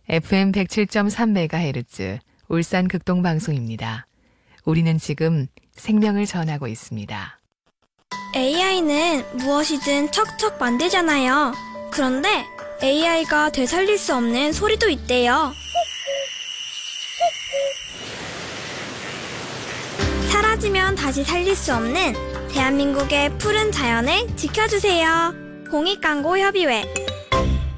FM 107.3MHz 울산 극동방송입니다. 우리는 지금 생명을 전하고 있습니다. AI는 무엇이든 척척 만들잖아요. 그런데 AI가 되살릴 수 없는 소리도 있대요. 사라지면 다시 살릴 수 없는 대한민국의 푸른 자연을 지켜주세요. 공익광고협의회